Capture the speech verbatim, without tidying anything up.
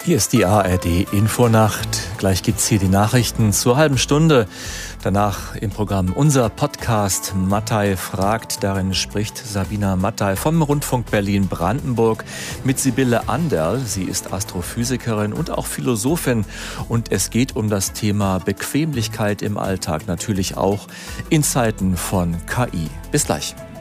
Hier ist die A R D Infonacht. Gleich gibt's hier die Nachrichten zur halben Stunde. Danach im Programm unser Podcast Mattei fragt. Darin spricht Sabina Mattei vom Rundfunk Berlin-Brandenburg mit Sibylle Anderl. Sie ist Astrophysikerin und auch Philosophin. Und es geht um das Thema Bequemlichkeit im Alltag, natürlich auch in Zeiten von K I. Bis gleich.